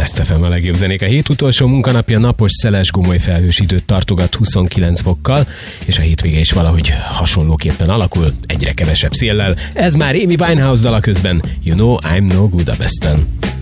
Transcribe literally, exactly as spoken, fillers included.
Best ef em a legjobb zenék. A hét utolsó munkanapja, napos, szeles, gomoly felhős időt tartogat huszonkilenc fokkal, és a hétvége is valahogy hasonlóképpen alakul, egyre kevesebb széllel. Ez már Amy Winehouse dala közben. You know I'm no good a Besten.